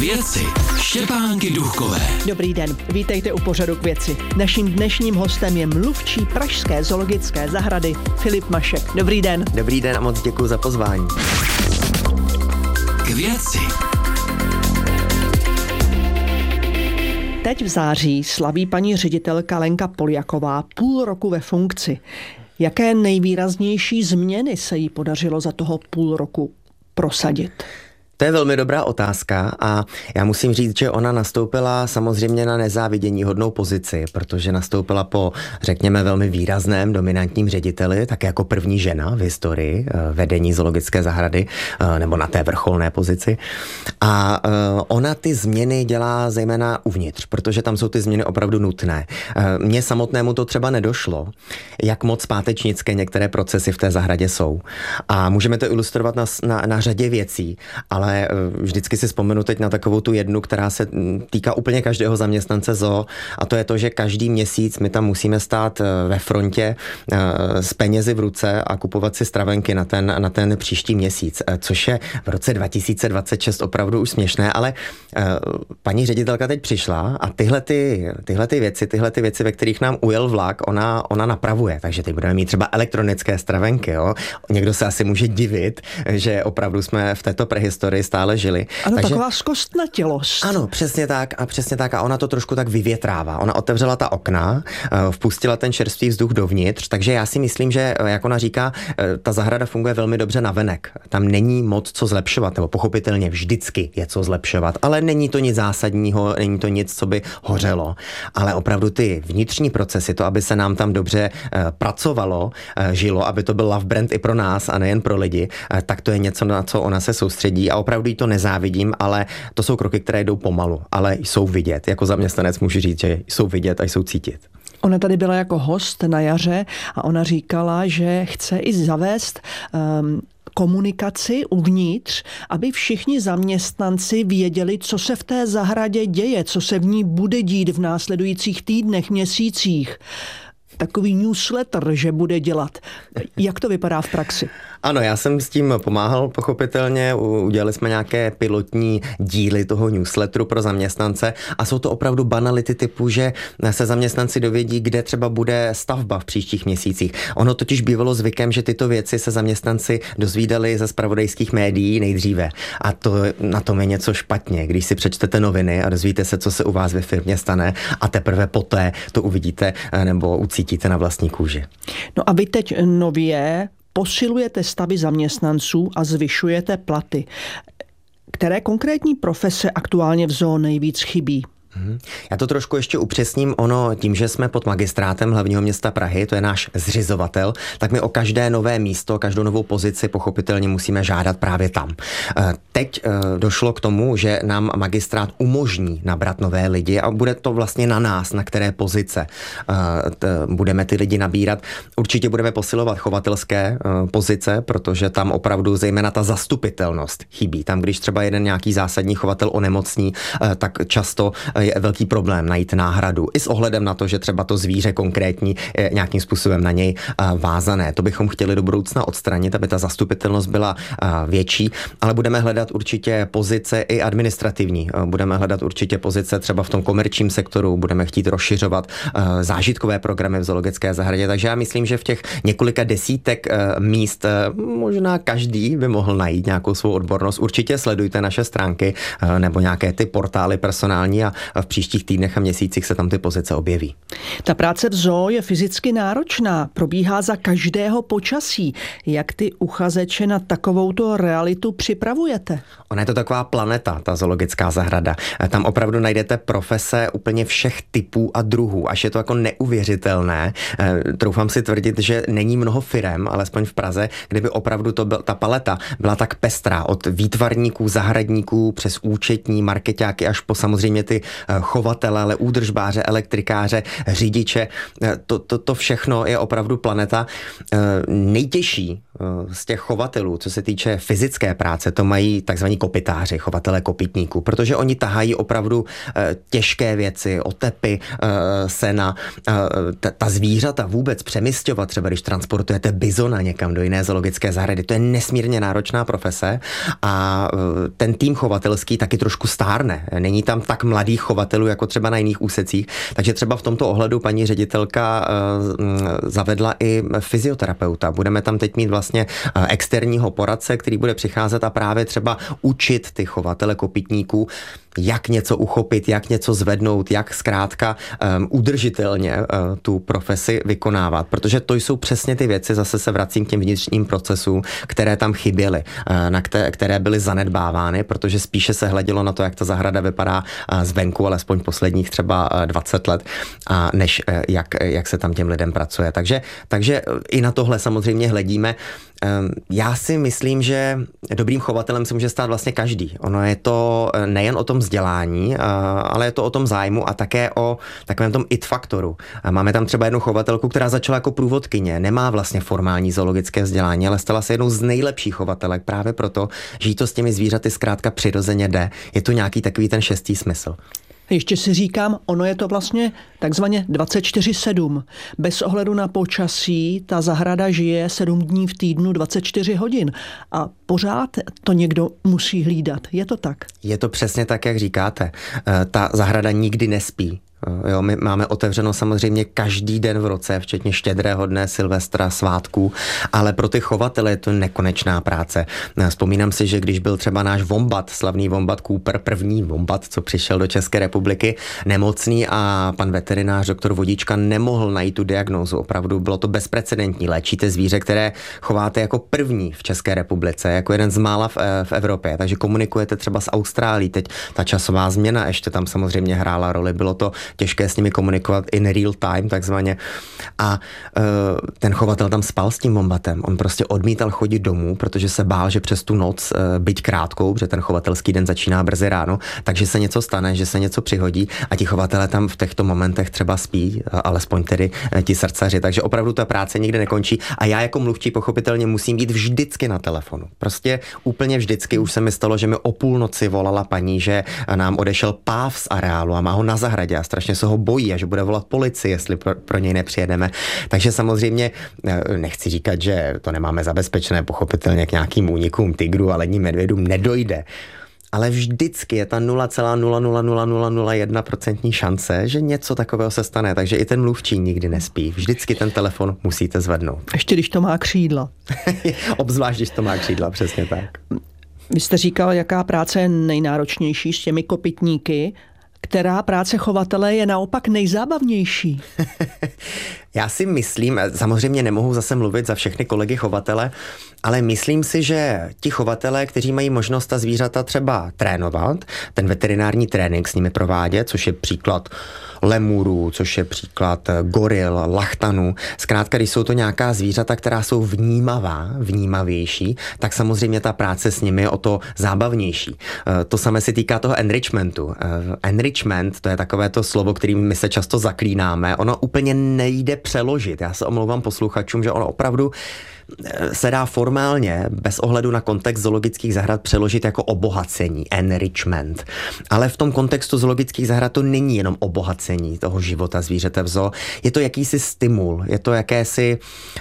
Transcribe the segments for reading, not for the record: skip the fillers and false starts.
věci Štěpánky Duchové. Dobrý den, vítejte u pořadu K věci. Naším dnešním hostem je mluvčí pražské zoologické zahrady Filip Mašek. Dobrý den. Dobrý den a moc děkuji za pozvání. K věci. Teď v září slaví paní ředitelka Lenka Poljaková půl roku ve funkci. Jaké nejvýraznější změny se jí podařilo za toho půl roku prosadit? To je velmi dobrá otázka a já musím říct, že ona nastoupila samozřejmě na nezávidění hodnou pozici, protože nastoupila po, řekněme, velmi výrazném dominantním řediteli, tak jako první žena v historii vedení zoologické zahrady, nebo na té vrcholné pozici. A ona ty změny dělá zejména uvnitř, protože tam jsou ty změny opravdu nutné. Mně samotnému to třeba nedošlo, jak moc pátečnické některé procesy v té zahradě jsou. A můžeme to ilustrovat na řadě věcí, ale vždycky si vzpomenu teď na takovou tu jednu, která se týká úplně každého zaměstnance zoo, a to je to, že každý měsíc my tam musíme stát ve frontě s penězi v ruce a kupovat si stravenky na ten příští měsíc, což je v roce 2026 opravdu už směšné, ale paní ředitelka teď přišla a tyhle ty věci, ve kterých nám ujel vlak, ona napravuje, takže teď budeme mít třeba elektronické stravenky, jo? Někdo se asi může divit, že opravdu jsme v této prehistorii stále žili. Ano, takže taková zkostnatělost. Ano, přesně tak a ona to trošku tak vyvětrává. Ona otevřela ta okna, vpustila ten čerstvý vzduch dovnitř, takže já si myslím, že, jak ona říká, ta zahrada funguje velmi dobře navenek. Tam není moc co zlepšovat, nebo pochopitelně vždycky je co zlepšovat, ale není to nic zásadního, není to nic, co by hořelo. Ale opravdu ty vnitřní procesy, to, aby se nám tam dobře pracovalo, žilo, aby to byl love brand i pro nás a nejen pro lidi, tak to je něco, na co ona se soustředí a opravdu jí to nezávidím, ale to jsou kroky, které jdou pomalu, ale jsou vidět. Jako zaměstnanec můžu říct, že jsou vidět a jsou cítit. Ona tady byla jako host na jaře a ona říkala, že chce i zavést komunikaci uvnitř, aby všichni zaměstnanci věděli, co se v té zahradě děje, co se v ní bude dít v následujících týdnech, měsících. Takový newsletter, že bude dělat. Jak to vypadá v praxi? Ano, já jsem s tím pomáhal pochopitelně, udělali jsme nějaké pilotní díly toho newsletteru pro zaměstnance a jsou to opravdu banality typu, že se zaměstnanci dovědí, kde třeba bude stavba v příštích měsících. Ono totiž bývalo zvykem, že tyto věci se zaměstnanci dozvídali ze zpravodajských médií nejdříve. A to na tom je něco špatně, když si přečtete noviny a dozvíte se, co se u vás ve firmě stane a teprve poté to uvidíte nebo ucítíte na vlastní kůži. No a vy teď nově posilujete stavy zaměstnanců a zvyšujete platy. Které konkrétní profese aktuálně v zoo nejvíc chybí? Já to trošku ještě upřesním. Ono, tím, že jsme pod magistrátem hlavního města Prahy, to je náš zřizovatel, tak my o každé nové místo, každou novou pozici pochopitelně musíme žádat právě tam. Teď došlo k tomu, že nám magistrát umožní nabrat nové lidi a bude to vlastně na nás, na které pozice budeme ty lidi nabírat. Určitě budeme posilovat chovatelské pozice, protože tam opravdu zejména ta zastupitelnost chybí. Tam, když třeba jeden nějaký zásadní chovatel onemocní, tak často je velký problém najít náhradu. I s ohledem na to, že třeba to zvíře konkrétní je nějakým způsobem na něj vázané. To bychom chtěli do budoucna odstranit, aby ta zastupitelnost byla větší, ale budeme hledat určitě pozice i administrativní. Budeme hledat určitě pozice třeba v tom komerčním sektoru, budeme chtít rozšiřovat zážitkové programy v zoologické zahradě, takže já myslím, že v těch několika desítek míst možná každý by mohl najít nějakou svou odbornost. Určitě sledujte naše stránky nebo nějaké ty portály personální a v příštích týdnech a měsících se tam ty pozice objeví. Ta práce v zoo je fyzicky náročná, probíhá za každého počasí. Jak ty uchazeče na takovouto realitu připravujete? Ona je to taková planeta, ta zoologická zahrada. Tam opravdu najdete profese úplně všech typů a druhů, až je to jako neuvěřitelné. Troufám si tvrdit, že není mnoho firem, alespoň v Praze, kde by opravdu ta paleta byla tak pestrá, od výtvarníků, zahradníků přes účetní, markeťáky až po samozřejmě ty chovatele, ale údržbáře, elektrikáře, řidiče. To všechno je opravdu planeta. Nejtěžší z těch chovatelů, co se týče fyzické práce, to mají takzvaní kopytáři, chovatelé kopytníků, protože oni tahají opravdu těžké věci, otepy, sena, ta zvířata vůbec přemisťovat, třeba když transportujete bizona někam do jiné zoologické zahrady, to je nesmírně náročná profese a ten tým chovatelský taky trošku stárne. Není tam tak mladých chovatelů, jako třeba na jiných úsecích, takže třeba v tomto ohledu paní ředitelka zavedla i fyzioterapeuta. Budeme tam teď mít vlastně externího poradce, který bude přicházet a právě třeba učit ty chovatele kopytníků, jak něco uchopit, jak něco zvednout, jak zkrátka udržitelně tu profesi vykonávat, protože to jsou přesně ty věci, zase se vracím k těm vnitřním procesům, které tam chyběly, které byly zanedbávány, protože spíše se hledělo na to, jak ta zahrada vypadá zvenku, alespoň posledních třeba 20 let, než jak se tam těm lidem pracuje. Takže i na tohle samozřejmě hledíme. Já si myslím, že dobrým chovatelem se může stát vlastně každý. Ono je to nejen o tom vzdělání, ale je to o tom zájmu a také o takovém tom it faktoru. Máme tam třeba jednu chovatelku, která začala jako průvodkyně, nemá vlastně formální zoologické vzdělání, ale stala se jednou z nejlepších chovatelek právě proto, že jí to s těmi zvířaty zkrátka přirozeně jde. Je to nějaký takový ten šestý smysl. Ještě si říkám, ono je to vlastně takzvaně 24/7. Bez ohledu na počasí ta zahrada žije 7 dní v týdnu 24 hodin a pořád to někdo musí hlídat. Je to tak? Je to přesně tak, jak říkáte. Ta zahrada nikdy nespí. Jo, my máme otevřeno samozřejmě každý den v roce, včetně Štědrého dne, Silvestra, svátků, ale pro ty chovatele je to nekonečná práce. Vzpomínám si, že když byl třeba náš vombat, slavný vombat Cooper, první vombat, co přišel do České republiky, nemocný a pan veterinář doktor Vodička nemohl najít tu diagnózu. Opravdu bylo to bezprecedentní. Léčíte zvíře, které chováte jako první v České republice, jako jeden z mála v Evropě. Takže komunikujete třeba s Austrálií. Teď ta časová změna ještě tam samozřejmě hrála roli. Bylo to těžké s nimi komunikovat in real time, takzvaně. A ten chovatel tam spal s tím vombatem. On prostě odmítal chodit domů, protože se bál, že přes tu noc, byť krátkou, protože ten chovatelský den začíná brzy ráno, takže se něco stane, že se něco přihodí a ti chovatelé tam v těchto momentech třeba spí, alespoň tedy ti srdcaři. Takže opravdu ta práce nikdy nekončí a já jako mluvčí pochopitelně musím být vždycky na telefonu. Prostě úplně vždycky. Už se mi stalo, že mi o půlnoci volala paní, že nám odešel páv z areálu a má ho na zahradě a strašně se ho bojí a že bude volat policii, jestli pro něj nepřijedeme. Takže samozřejmě nechci říkat, že to nemáme zabezpečené, pochopitelně k nějakým únikům tygru a ledním medvědům nedojde. Ale vždycky je ta 0,00001% šance, že něco takového se stane. Takže i ten mluvčí nikdy nespí. Vždycky ten telefon musíte zvednout. Ještě když to má křídla. Obzvlášť, když to má křídla, přesně tak. Vy jste říkal, jaká práce je nejnáročnější s těmi kopytníky. Která práce chovatele je naopak nejzábavnější? Já si myslím, samozřejmě nemohu zase mluvit za všechny kolegy chovatele, ale myslím si, že ti chovatelé, kteří mají možnost ta zvířata třeba trénovat, ten veterinární trénink s nimi provádět, což je příklad lemurů, což je příklad goril, lachtanů. Zkrátka, když jsou to nějaká zvířata, která jsou vnímavější, tak samozřejmě ta práce s nimi je o to zábavnější. To samé se týká toho enrichmentu. Enrichment, to je takové to slovo, kterým my se často zaklínáme. Ono úplně nejde přeložit. Já se omlouvám posluchačům, že ono opravdu se dá formálně, bez ohledu na kontext zoologických zahrad, přeložit jako obohacení, enrichment. Ale v tom kontextu zoologických zahrad to není jenom obohacení toho života zvířete v zoo. Je to jakýsi stimul, je to jakési,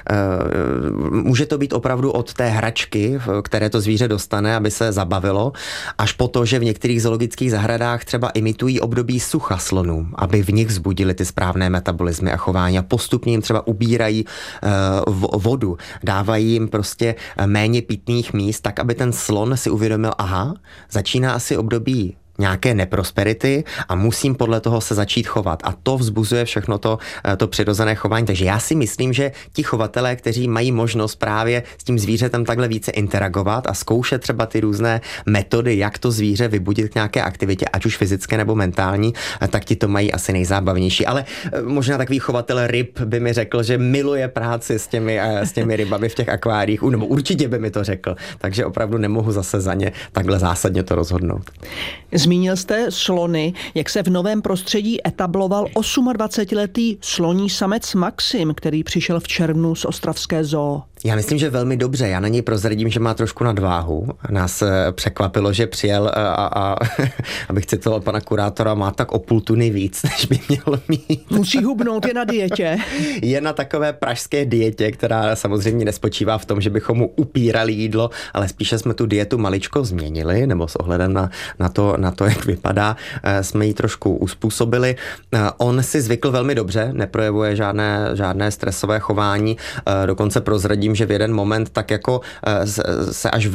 může to být opravdu od té hračky, které to zvíře dostane, aby se zabavilo, až po to, že v některých zoologických zahradách třeba imitují období sucha slonů, aby v nich vzbudili ty správné metabolismy a chování a postupně jim třeba ubírají vodu, dávají jim prostě méně pitných míst, tak aby ten slon si uvědomil, aha, začíná asi období nějaké neprosperity a musím podle toho se začít chovat. A to vzbuzuje všechno to přirozené chování. Takže já si myslím, že ti chovatelé, kteří mají možnost právě s tím zvířetem takhle více interagovat a zkoušet třeba ty různé metody, jak to zvíře vybudit k nějaké aktivitě, ať už fyzické nebo mentální, tak ti to mají asi nejzábavnější. Ale možná takový chovatel ryb by mi řekl, že miluje práci s těmi rybami v těch akváriích, nebo určitě by mi to řekl. Takže opravdu nemohu zase za ně takhle zásadně to rozhodnout. Zmínil jste slony, jak se v novém prostředí etabloval 28letý sloní samec Maxim, který přišel v červnu z ostravské zoo. Já myslím, že velmi dobře. Já na něj prozradím, že má trošku nadváhu. Nás překvapilo, že přijel a abych citoval pana kurátora, má tak o půl tuny víc, než by měl mít. Musí hubnout, je na dietě. Je na takové pražské dietě, která samozřejmě nespočívá v tom, že bychom mu upírali jídlo, ale spíše jsme tu dietu maličko změnili, nebo s ohledem na to, jak vypadá, jsme ji trošku uspůsobili. On si zvykl velmi dobře, neprojevuje žádné stresové chování, dokonce prozradím, že v jeden moment tak jako se až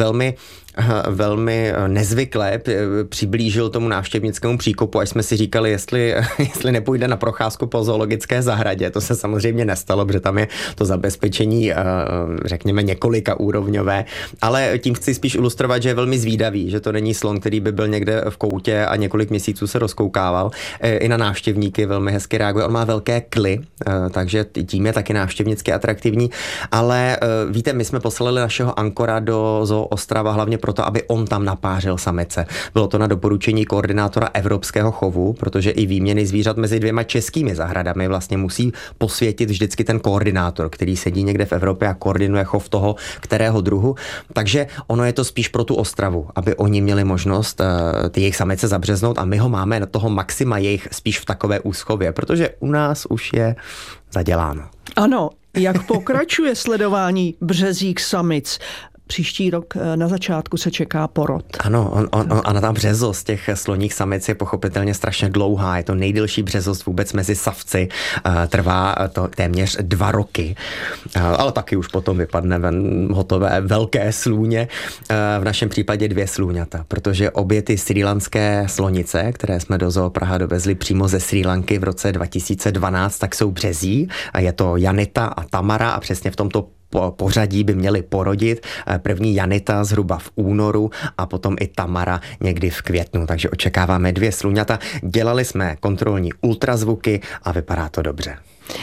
velmi nezvykle přiblížil tomu návštěvnickému příkopu, až jsme si říkali, jestli nepůjde na procházku po zoologické zahradě. To se samozřejmě nestalo, protože tam je to zabezpečení, řekněme, několika úrovňové, ale tím chci spíš ilustrovat, že je velmi zvídavý, že to není slon, který by byl někde v koutě a několik měsíců se rozkoukával. I na návštěvníky velmi hezky reaguje. On má velké kly, takže tím je taky návštěvnicky atraktivní, ale víte, my jsme poslali našeho ankora do Zoo Ostrava hlavně proto, aby on tam napářil samice. Bylo to na doporučení koordinátora evropského chovu, protože i výměny zvířat mezi dvěma českými zahradami vlastně musí posvětit vždycky ten koordinátor, který sedí někde v Evropě a koordinuje chov toho, kterého druhu. Takže ono je to spíš pro tu Ostravu, aby oni měli možnost ty jejich samice zabřeznout a my ho máme na toho maxima jejich spíš v takové úschově, protože u nás už je zaděláno. Ano, jak pokračuje sledování březích samic? Příští rok na začátku se čeká porod. Ano, a ta březost těch sloních samic je pochopitelně strašně dlouhá. Je to nejdelší březost vůbec mezi savci. Trvá to téměř 2 roky. Ale taky už potom vypadne hotové velké slůně. V našem případě 2 slůňata, protože obě ty srílanské slonice, které jsme do Zoo Praha dovezli přímo ze Srí Lanky v roce 2012, tak jsou březí. Je to Janita a Tamara a přesně v tomto pořadí by měli porodit. První Janita zhruba v únoru a potom i Tamara někdy v květnu. Takže očekáváme 2 slůňata. Dělali jsme kontrolní ultrazvuky a vypadá to dobře.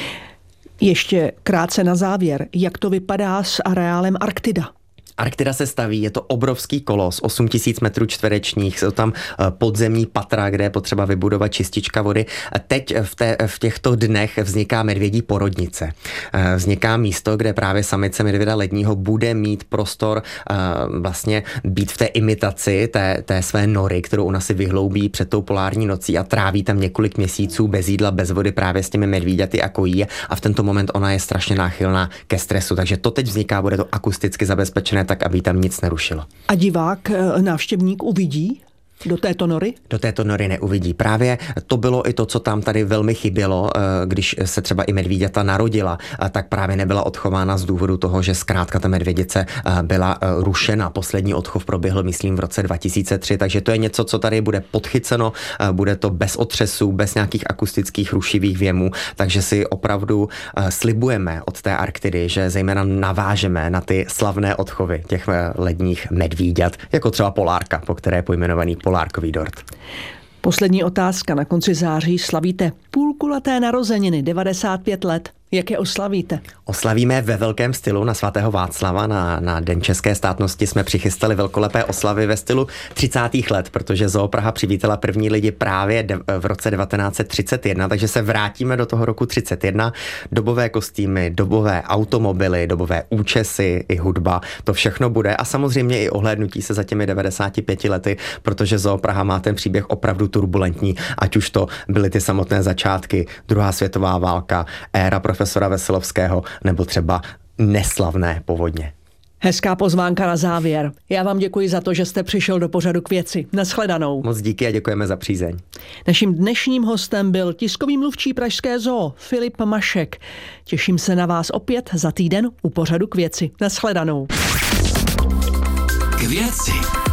Ještě krátce na závěr. Jak to vypadá s areálem Arktida? Arktida se staví, je to obrovský kolos, 8000 metrů čtverečních, jsou tam podzemní patra, kde je potřeba vybudovat čistička vody. Teď v těchto dnech vzniká medvědí porodnice. Vzniká místo, kde právě samice medvěda ledního bude mít prostor vlastně být v té imitaci té své nory, kterou ona si vyhloubí před tou polární nocí a tráví tam několik měsíců bez jídla, bez vody právě s těmi medvíďaty a kojí a v tento moment ona je strašně náchylná ke stresu. Takže to teď vzniká, bude to akusticky zabezpečené tak, aby tam nic nerušilo. A divák, návštěvník uvidí do této nory? Do této nory neuvidí. Právě to bylo i to, co tam tady velmi chybělo, když se třeba i medvíďata narodila, tak právě nebyla odchována z důvodu toho, že zkrátka ta medvědice byla rušena. Poslední odchov proběhl, myslím, v roce 2003, takže to je něco, co tady bude podchyceno, bude to bez otřesů, bez nějakých akustických rušivých věmů, takže si opravdu slibujeme od té Arktidy, že zejména navážeme na ty slavné odchovy těch ledních medvíďat, jako třeba polárka, po které je pojmenovaný polárkový dort. Poslední otázka. Na konci září slavíte půlkulaté narozeniny, 95 let. Jak je oslavíte? Oslavíme ve velkém stylu na svatého Václava, na Den české státnosti jsme přichystali velkolepé oslavy ve stylu 30. let, protože Zoo Praha přivítala první lidi právě v roce 1931, takže se vrátíme do toho roku 31. Dobové kostýmy, dobové automobily, dobové účesy i hudba, to všechno bude a samozřejmě i ohlédnutí se za těmi 95 lety, protože Zoo Praha má ten příběh opravdu turbulentní, ať už to byly ty samotné začátky, druhá světová válka, éra profesora Veselovského nebo třeba neslavné povodně. Hezká pozvánka na závěr. Já vám děkuji za to, že jste přišel do pořadu K věci. Nashledanou. Moc díky a děkujeme za přízeň. Naším dnešním hostem byl tiskový mluvčí Pražské zoo Filip Mašek. Těším se na vás opět za týden u pořadu K věci. Nashledanou. K věci.